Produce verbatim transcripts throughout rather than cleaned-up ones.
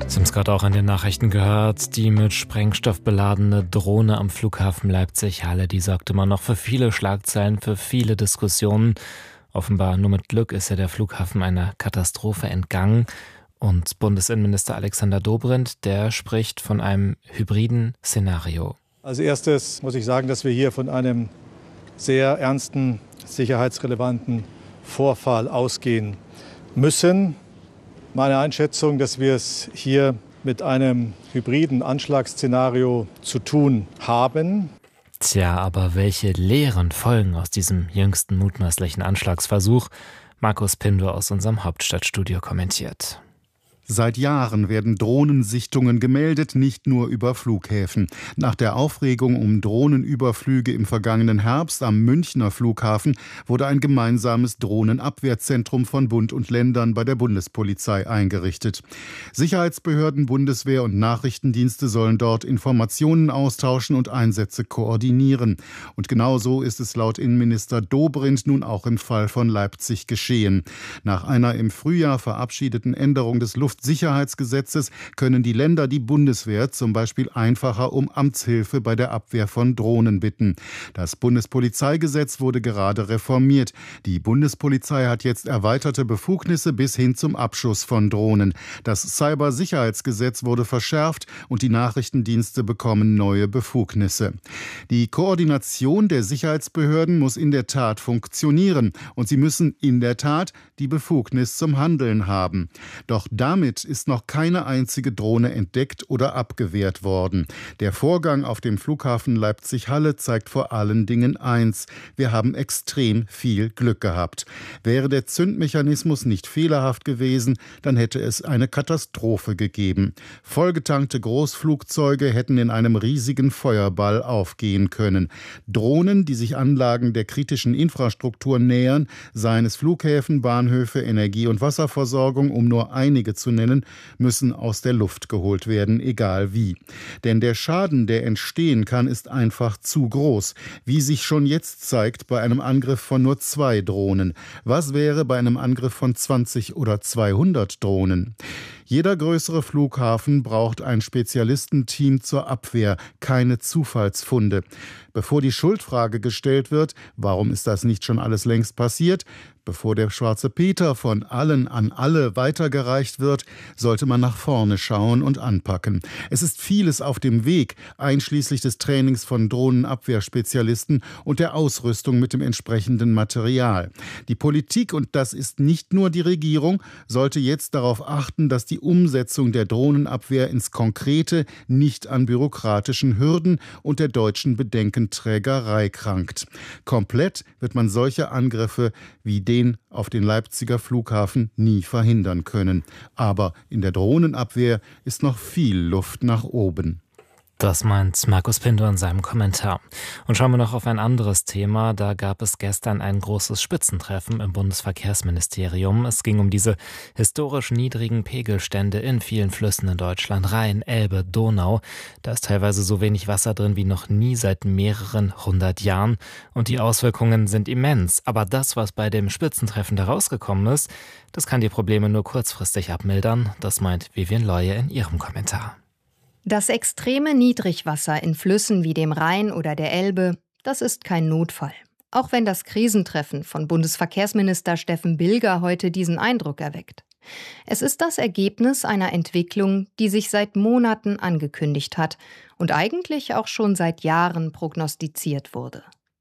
Sie haben es gerade auch an den Nachrichten gehört, die mit Sprengstoff beladene Drohne am Flughafen Leipzig-Halle, die sorgt immer noch für viele Schlagzeilen, für viele Diskussionen. Offenbar nur mit Glück ist ja der Flughafen einer Katastrophe entgangen. Und Bundesinnenminister Alexander Dobrindt, der spricht von einem hybriden Szenario. Als erstes muss ich sagen, dass wir hier von einem sehr ernsten, sicherheitsrelevanten Vorfall ausgehen müssen. Meine Einschätzung, dass wir es hier mit einem hybriden Anschlagsszenario zu tun haben. Tja, aber welche Lehren folgen aus diesem jüngsten mutmaßlichen Anschlagsversuch? Markus Pindor aus unserem Hauptstadtstudio kommentiert. Seit Jahren werden Drohnensichtungen gemeldet, nicht nur über Flughäfen. Nach der Aufregung um Drohnenüberflüge im vergangenen Herbst am Münchner Flughafen wurde ein gemeinsames Drohnenabwehrzentrum von Bund und Ländern bei der Bundespolizei eingerichtet. Sicherheitsbehörden, Bundeswehr und Nachrichtendienste sollen dort Informationen austauschen und Einsätze koordinieren. Und genau so ist es laut Innenminister Dobrindt nun auch im Fall von Leipzig geschehen. Nach einer im Frühjahr verabschiedeten Änderung des Luft Sicherheitsgesetzes können die Länder die Bundeswehr zum Beispiel einfacher um Amtshilfe bei der Abwehr von Drohnen bitten. Das Bundespolizeigesetz wurde gerade reformiert. Die Bundespolizei hat jetzt erweiterte Befugnisse bis hin zum Abschuss von Drohnen. Das Cybersicherheitsgesetz wurde verschärft und die Nachrichtendienste bekommen neue Befugnisse. Die Koordination der Sicherheitsbehörden muss in der Tat funktionieren und sie müssen in der Tat die Befugnis zum Handeln haben. Doch damit ist noch keine einzige Drohne entdeckt oder abgewehrt worden. Der Vorgang auf dem Flughafen Leipzig-Halle zeigt vor allen Dingen eins: Wir haben extrem viel Glück gehabt. Wäre der Zündmechanismus nicht fehlerhaft gewesen, dann hätte es eine Katastrophe gegeben. Vollgetankte Großflugzeuge hätten in einem riesigen Feuerball aufgehen können. Drohnen, die sich Anlagen der kritischen Infrastruktur nähern, seien es Flughäfen, Bahnhöfe, Energie- und Wasserversorgung, um nur einige zu nennen, müssen aus der Luft geholt werden, egal wie. Denn der Schaden, der entstehen kann, ist einfach zu groß. Wie sich schon jetzt zeigt bei einem Angriff von nur zwei Drohnen. Was wäre bei einem Angriff von zwanzig oder zweihundert Drohnen? Jeder größere Flughafen braucht ein Spezialistenteam zur Abwehr, keine Zufallsfunde. Bevor die Schuldfrage gestellt wird, warum ist das nicht schon alles längst passiert? Bevor der schwarze Peter von allen an alle weitergereicht wird, sollte man nach vorne schauen und anpacken. Es ist vieles auf dem Weg, einschließlich des Trainings von Drohnenabwehrspezialisten und der Ausrüstung mit dem entsprechenden Material. Die Politik, und das ist nicht nur die Regierung, sollte jetzt darauf achten, dass die Umsetzung der Drohnenabwehr ins Konkrete nicht an bürokratischen Hürden und der deutschen Bedenkenträgerei krankt. Komplett wird man solche Angriffe wie den auf den Leipziger Flughafen nie verhindern können. Aber in der Drohnenabwehr ist noch viel Luft nach oben. Das meint Markus Pindor in seinem Kommentar. Und schauen wir noch auf ein anderes Thema. Da gab es gestern ein großes Spitzentreffen im Bundesverkehrsministerium. Es ging um diese historisch niedrigen Pegelstände in vielen Flüssen in Deutschland. Rhein, Elbe, Donau. Da ist teilweise so wenig Wasser drin wie noch nie seit mehreren hundert Jahren. Und die Auswirkungen sind immens. Aber das, was bei dem Spitzentreffen da rausgekommen ist, das kann die Probleme nur kurzfristig abmildern. Das meint Vivian Leue in ihrem Kommentar. Das extreme Niedrigwasser in Flüssen wie dem Rhein oder der Elbe, das ist kein Notfall. Auch wenn das Krisentreffen von Bundesverkehrsminister Steffen Bilger heute diesen Eindruck erweckt. Es ist das Ergebnis einer Entwicklung, die sich seit Monaten angekündigt hat und eigentlich auch schon seit Jahren prognostiziert wurde.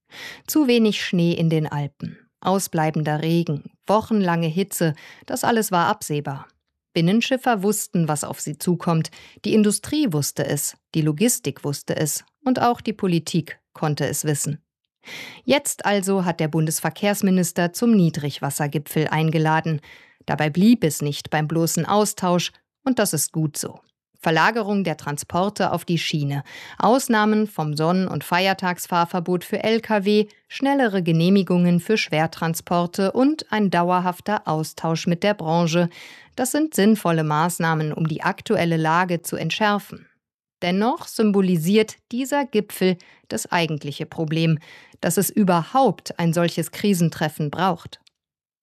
Zu wenig Schnee in den Alpen, ausbleibender Regen, wochenlange Hitze, das alles war absehbar. Binnenschiffer wussten, was auf sie zukommt, die Industrie wusste es, die Logistik wusste es und auch die Politik konnte es wissen. Jetzt also hat der Bundesverkehrsminister zum Niedrigwassergipfel eingeladen. Dabei blieb es nicht beim bloßen Austausch und das ist gut so. Verlagerung der Transporte auf die Schiene, Ausnahmen vom Sonn- und Feiertagsfahrverbot für L K W, schnellere Genehmigungen für Schwertransporte und ein dauerhafter Austausch mit der Branche. Das sind sinnvolle Maßnahmen, um die aktuelle Lage zu entschärfen. Dennoch symbolisiert dieser Gipfel das eigentliche Problem, dass es überhaupt ein solches Krisentreffen braucht.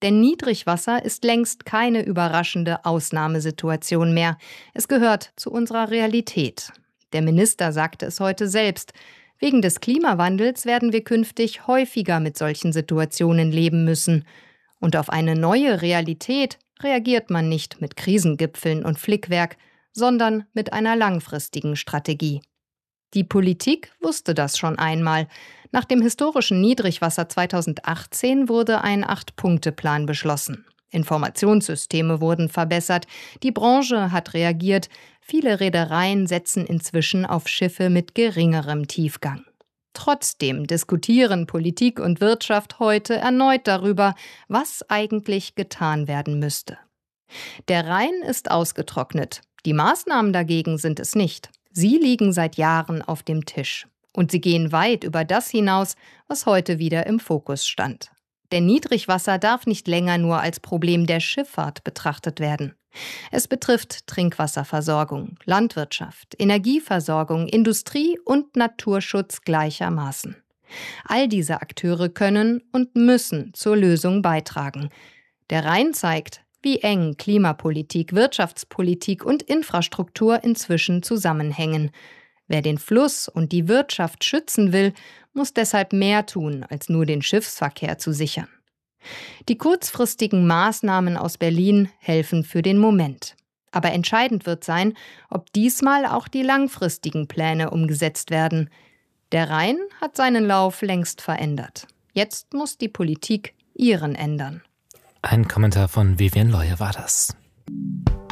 Denn Niedrigwasser ist längst keine überraschende Ausnahmesituation mehr. Es gehört zu unserer Realität. Der Minister sagte es heute selbst. Wegen des Klimawandels werden wir künftig häufiger mit solchen Situationen leben müssen. Und auf eine neue Realität reagiert man nicht mit Krisengipfeln und Flickwerk, sondern mit einer langfristigen Strategie. Die Politik wusste das schon einmal. Nach dem historischen Niedrigwasser zweitausendachtzehn wurde ein Acht-Punkte-Plan beschlossen. Informationssysteme wurden verbessert, die Branche hat reagiert, viele Reedereien setzen inzwischen auf Schiffe mit geringerem Tiefgang. Trotzdem diskutieren Politik und Wirtschaft heute erneut darüber, was eigentlich getan werden müsste. Der Rhein ist ausgetrocknet, die Maßnahmen dagegen sind es nicht. Sie liegen seit Jahren auf dem Tisch. Und sie gehen weit über das hinaus, was heute wieder im Fokus stand. Denn Niedrigwasser darf nicht länger nur als Problem der Schifffahrt betrachtet werden. Es betrifft Trinkwasserversorgung, Landwirtschaft, Energieversorgung, Industrie und Naturschutz gleichermaßen. All diese Akteure können und müssen zur Lösung beitragen. Der Rhein zeigt, wie eng Klimapolitik, Wirtschaftspolitik und Infrastruktur inzwischen zusammenhängen. Wer den Fluss und die Wirtschaft schützen will, muss deshalb mehr tun, als nur den Schiffsverkehr zu sichern. Die kurzfristigen Maßnahmen aus Berlin helfen für den Moment. Aber entscheidend wird sein, ob diesmal auch die langfristigen Pläne umgesetzt werden. Der Rhein hat seinen Lauf längst verändert. Jetzt muss die Politik ihren ändern. Ein Kommentar von Vivian Leue war das.